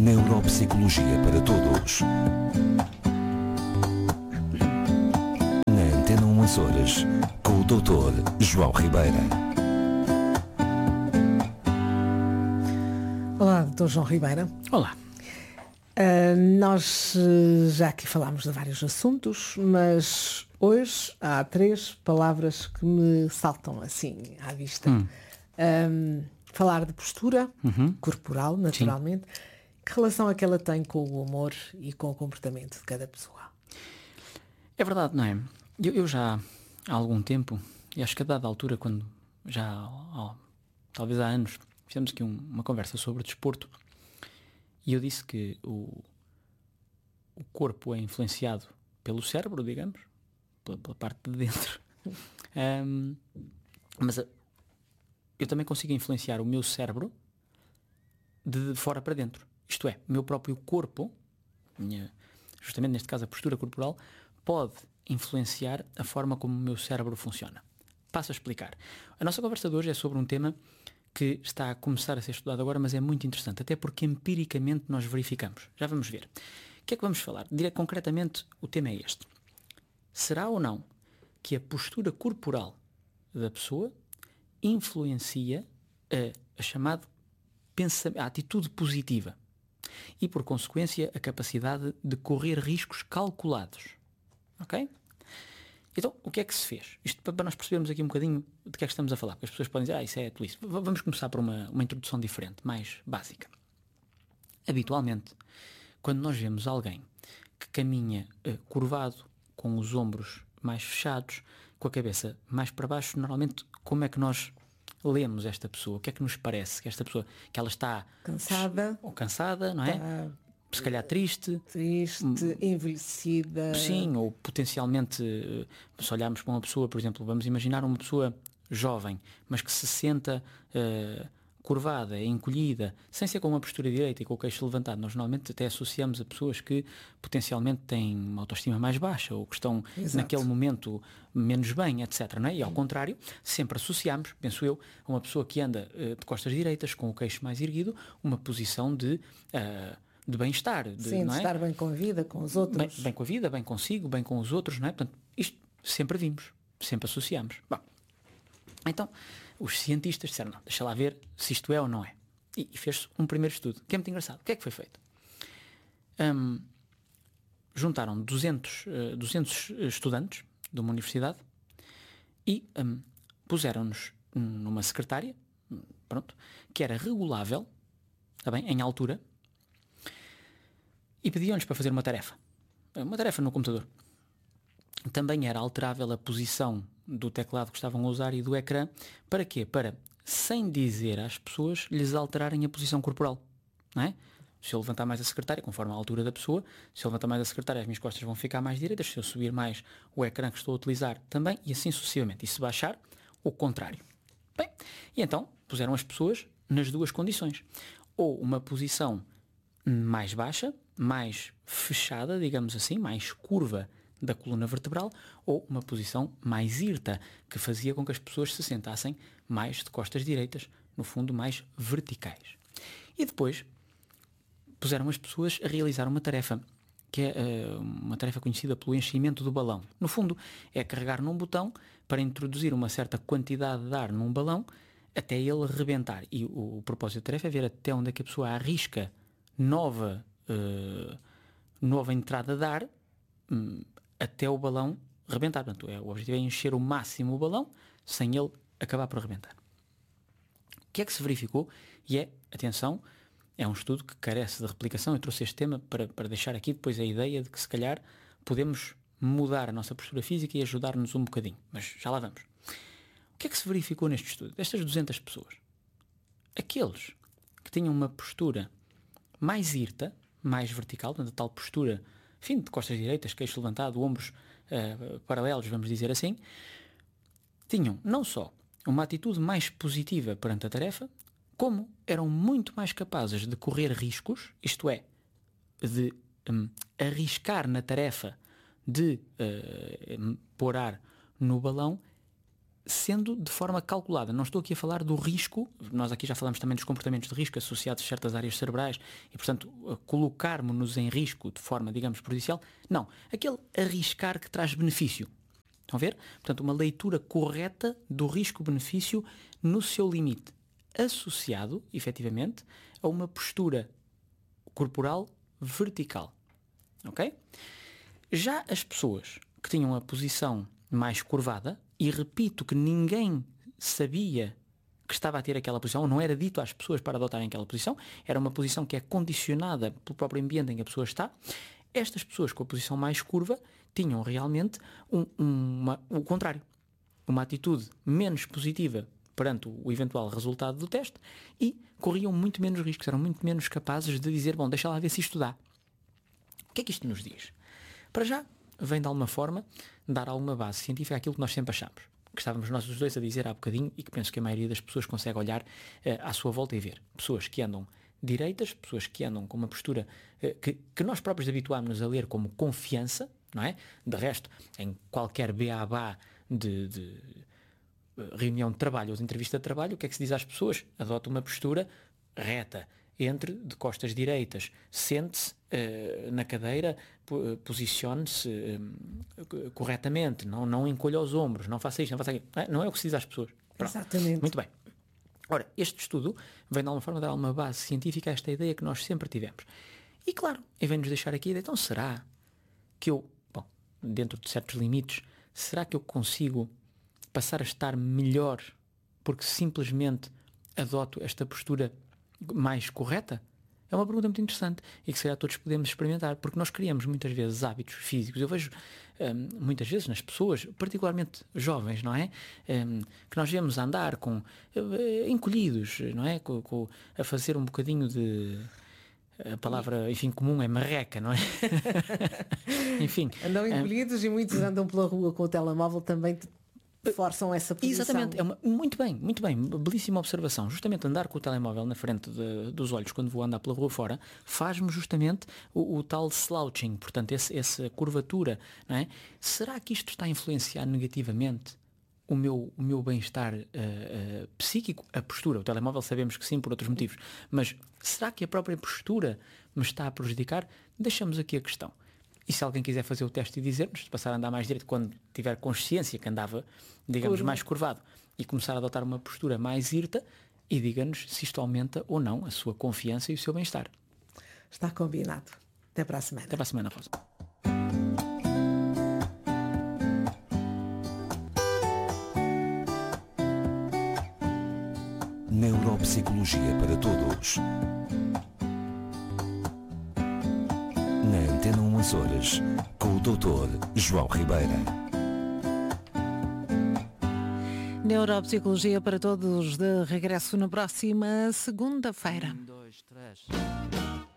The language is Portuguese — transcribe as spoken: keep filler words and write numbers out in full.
Neuropsicologia para Todos. Na Antena um Açores, com o doutor João Ribeira. Olá, doutor João Ribeira. Olá. Uh, nós uh, já aqui falámos de vários assuntos, mas hoje há três palavras que me saltam assim à vista. Hum. Um, falar de postura Uhum. corporal, naturalmente. Sim. Que relação é que ela tem com o humor e com o comportamento de cada pessoa? É verdade, não é? Eu, eu já há algum tempo, e acho que a dada altura, quando já ó, talvez há anos, fizemos aqui um, uma conversa sobre desporto, e eu disse que o, o corpo é influenciado pelo cérebro, digamos, pela, pela parte de dentro. um, mas a, eu também consigo influenciar o meu cérebro de fora para dentro. Isto é, o meu próprio corpo, minha, justamente neste caso a postura corporal, pode influenciar a forma como o meu cérebro funciona. Passo a explicar. A nossa conversa de hoje é sobre um tema que está a começar a ser estudado agora, mas é muito interessante, até porque empiricamente nós verificamos. Já vamos ver. O que é que vamos falar? Direi concretamente, o tema é este. Será ou não que a postura corporal da pessoa influencia a, a chamada pensamento, a atitude positiva e, por consequência, a capacidade de correr riscos calculados? Ok? Então, o que é que se fez? Isto para nós percebermos aqui um bocadinho de que é que estamos a falar, porque as pessoas podem dizer, ah, isso é tolice. Vamos começar por uma, uma introdução diferente, mais básica. Habitualmente, quando nós vemos alguém que caminha uh, curvado, com os ombros mais fechados, com a cabeça mais para baixo, normalmente, como é que nós lemos esta pessoa? O que é que nos parece? Que esta pessoa, que ela está cansada, ou cansada, não é? Está se calhar triste, triste, envelhecida. Sim, ou potencialmente, se olharmos para uma pessoa, por exemplo, vamos imaginar uma pessoa jovem, mas que se senta uh, curvada, encolhida, sem ser com uma postura direita e com o queixo levantado. Nós normalmente até associamos a pessoas que potencialmente têm uma autoestima mais baixa ou que estão Exato. naquele momento menos bem, etcétera. Não é? E ao contrário, sempre associamos, penso eu, a uma pessoa que anda uh, de costas direitas, com o queixo mais erguido, uma posição de... Uh, de bem-estar. De, Sim, não de é? estar bem com a vida, com os outros. Bem, bem com a vida, bem consigo, bem com os outros, não é? Portanto, isto sempre vimos, sempre associamos. Bom, então, os cientistas disseram, não, deixa lá ver se isto é ou não é. E, e fez-se um primeiro estudo, que é muito engraçado. O que é que foi feito? Um, juntaram duzentos, uh, duzentos estudantes de uma universidade e um, puseram-nos numa secretária, pronto, que era regulável, está bem, em altura, e pediam-lhes para fazer uma tarefa. Uma tarefa no computador. Também era alterável a posição do teclado que estavam a usar e do ecrã. Para quê? Para, sem dizer às pessoas, lhes alterarem a posição corporal. Não é? Se eu levantar mais a secretária, conforme a altura da pessoa, se eu levantar mais a secretária, as minhas costas vão ficar mais direitas. Se eu subir mais o ecrã que estou a utilizar, também, e assim sucessivamente. E se baixar, o contrário. Bem, e então puseram as pessoas nas duas condições. Ou uma posição mais baixa, mais fechada, digamos assim, mais curva da coluna vertebral, ou uma posição mais hirta, que fazia com que as pessoas se sentassem mais de costas direitas, no fundo mais verticais. E depois puseram as pessoas a realizar uma tarefa, que é uh, uma tarefa conhecida pelo enchimento do balão. No fundo, é carregar num botão para introduzir uma certa quantidade de ar num balão até ele rebentar. E o, o propósito da tarefa é ver até onde é que a pessoa arrisca nova Uh, nova entrada de ar um, até o balão rebentar. Portanto, é, o objetivo é encher o máximo o balão sem ele acabar por rebentar. O que é que se verificou? E é, atenção, é um estudo que carece de replicação. Eu trouxe este tema para, para deixar aqui depois a ideia de que se calhar podemos mudar a nossa postura física e ajudar-nos um bocadinho, mas já lá vamos. O que é que se verificou neste estudo? Destas duzentas pessoas, aqueles que tinham uma postura mais hirta, mais vertical, portanto, a tal postura, enfim, de costas direitas, queixo levantado, ombros uh, paralelos, vamos dizer assim, tinham não só uma atitude mais positiva perante a tarefa, como eram muito mais capazes de correr riscos, isto é, de um, arriscar na tarefa de uh, pôr ar no balão, sendo de forma calculada. Não estou aqui a falar do risco, nós aqui já falamos também dos comportamentos de risco associados a certas áreas cerebrais e, portanto, colocarmos-nos em risco de forma, digamos, prejudicial. Não, aquele arriscar que traz benefício. Estão a ver? Portanto, uma leitura correta do risco-benefício no seu limite, associado, efetivamente, a uma postura corporal vertical. Ok? Já as pessoas que tinham a posição mais curvada, e repito que ninguém sabia que estava a ter aquela posição, ou não era dito às pessoas para adotarem aquela posição, era uma posição que é condicionada pelo próprio ambiente em que a pessoa está. Estas pessoas com a posição mais curva tinham realmente um, uma, o contrário, uma atitude menos positiva perante o eventual resultado do teste e corriam muito menos riscos, eram muito menos capazes de dizer, bom, deixa lá ver se isto dá. O que é que isto nos diz? Para já, vem de alguma forma dar alguma base científica àquilo que nós sempre achamos, que estávamos nós os dois a dizer há bocadinho e que penso que a maioria das pessoas consegue olhar uh, à sua volta e ver. Pessoas que andam direitas, pessoas que andam com uma postura uh, que, que nós próprios habituámos-nos a ler como confiança, não é? De resto, em qualquer beabá de, de uh, reunião de trabalho ou de entrevista de trabalho, o que é que se diz às pessoas? Adota uma postura reta, entre de costas direitas, sente-se uh, na cadeira, po- posicione-se uh, corretamente, não, não encolha os ombros, não faça isto, não faça aquilo. Não é, não é o que se diz às pessoas. Pronto. Exatamente. Muito bem. Ora, este estudo vem de alguma forma dar uma base científica a esta ideia que nós sempre tivemos. E claro, e vem-nos deixar aqui a ideia, então será que eu, bom, dentro de certos limites, será que eu consigo passar a estar melhor porque simplesmente adoto esta postura mais correta? É uma pergunta muito interessante e que se calhar todos podemos experimentar, porque nós criamos muitas vezes hábitos físicos. Eu vejo hum, muitas vezes nas pessoas, particularmente jovens, não é? Hum, que nós vemos a andar com uh, encolhidos, não é? Com, com, a fazer um bocadinho de... A palavra, enfim, comum é marreca, não é? Enfim. Andam encolhidos hum, e muitos andam pela rua com o telemóvel também. Forçam essa posição. Exatamente, é uma, muito bem, muito bem, belíssima observação. Justamente andar com o telemóvel na frente de, dos olhos quando vou andar pela rua fora faz-me justamente o, o tal slouching, portanto esse, essa curvatura, não é? Será que isto está a influenciar negativamente o meu, o meu bem-estar uh, uh, psíquico? A postura, o telemóvel sabemos que sim por outros motivos, mas será que a própria postura me está a prejudicar? Deixamos aqui a questão. E se alguém quiser fazer o teste e dizer-nos, de passar a andar mais direito quando tiver consciência que andava, digamos, Curva. mais curvado e começar a adotar uma postura mais hirta, e diga-nos se isto aumenta ou não a sua confiança e o seu bem-estar. Está combinado. Até para a semana. Até para a semana, Rosa. Neuropsicologia para todos. Na Antena um Açores, com o doutor João Ribeira. Neuropsicologia para todos, de regresso na próxima segunda-feira. Um, dois, três.